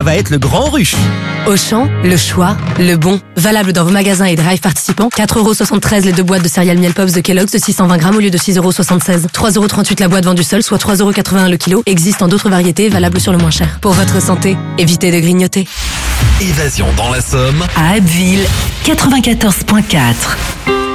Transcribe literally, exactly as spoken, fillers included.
va être le grand rush. Auchan, le choix, le bon. Valable dans vos magasins et drive participants. quatre euros soixante-treize les deux boîtes de céréales miel pops de Kellogg's de six cent vingt grammes au lieu de six euros soixante-seize. trois euros trente-huit la boîte vendue seule, soit trois euros quatre-vingt-un le kilo. Existe en d'autres variétés, valable sur le moins cher. Pour votre santé, évitez de grignoter. Évasion dans la Somme À Abbeville, quatre-vingt-quatorze virgule quatre.